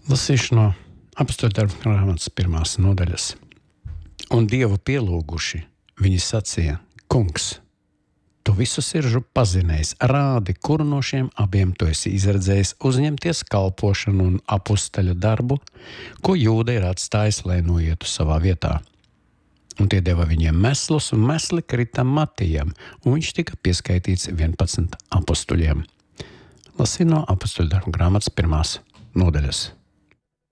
Lasīšu no Apostoļu darbu grāmatas 1. nodaļas. Un Dievu pielūguši, viņi sacīja: Kungs, tu visu siržu pazinējis, rādi, kuru no šiem abiem tu esi izredzējis uzņemties kalpošanu un apusteļu darbu, ko Jūda ir atstājis, lai noietu savā vietā. Un tie deva viņiem meslus, un mesli krita Matijam, un viņš tika pieskaitīts 11 apustuļiem. Lasīju no Apostoļu darbu grāmatas 1. nodaļas.